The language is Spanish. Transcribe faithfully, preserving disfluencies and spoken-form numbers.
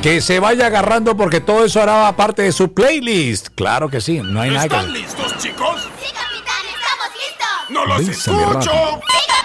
Que se vaya agarrando porque todo eso hará parte de su playlist. Claro que sí, no hay nada que... ¿Están listos, chicos? Sí, capitán, estamos listos. ¡No los Bésame, escucho! Rafa. Sí,